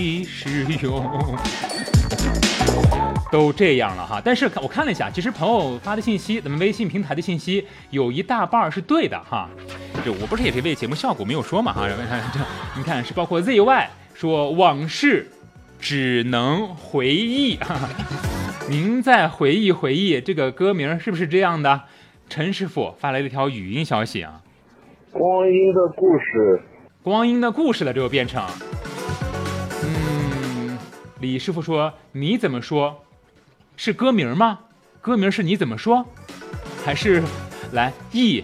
使用。都这样了哈，但是我看了一下，其实朋友发的信息，咱们微信平台的信息有一大半是对的哈。这我不是也是为节目效果没有说嘛哈，你看是包括 ZY 说往事只能回忆，您再回忆回忆，这个歌名是不是这样的？陈师傅发来了一条语音消息啊， 光阴的故事， 光阴的故事了，这就变成，李师傅说你怎么说？是歌名吗？歌名是你怎么说？还是来忆？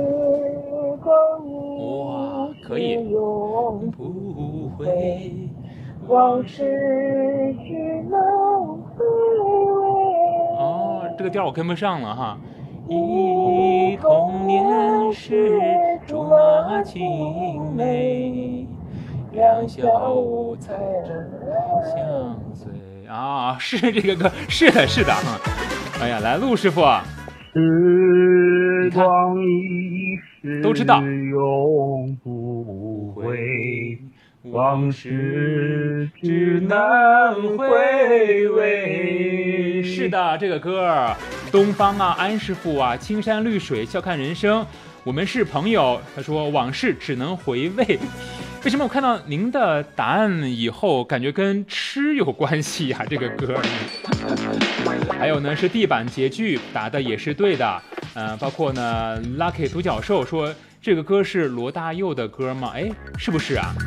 哇，可以。永不回，往事只能回味。哦，这个调我跟不上了哈。忆童年时竹马青梅，两小无猜相随。啊，是这个歌，是的，是的啊！哎呀，来，陆师傅， 时光一逝都知道， 永不回，往事只能回味。 是的，这个歌，东方啊，安师傅啊，青山绿水，笑看人生，我们是朋友。他说往事只能回味。为什么我看到您的答案以后，感觉跟吃有关系呀？这个歌，还有呢是地板截句答的也是对的，包括呢 Lucky 独角兽说这个歌是罗大佑的歌吗？哎，是不是啊？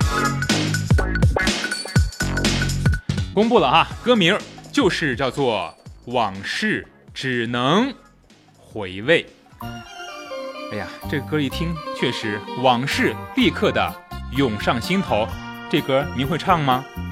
公布了哈，歌名就是叫做《往事只能回味》。哎呀，这个歌一听，确实往事立刻的涌上心头。这歌您会唱吗？